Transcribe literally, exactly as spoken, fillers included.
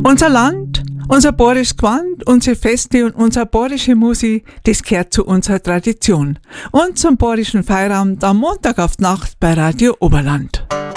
Unser Land, unser bayerisches Gewand, unsere Feste und unsere bayerische Musik, das gehört zu unserer Tradition. Und zum bayerischen Feierabend am Montag auf die Nacht bei Radio Oberland.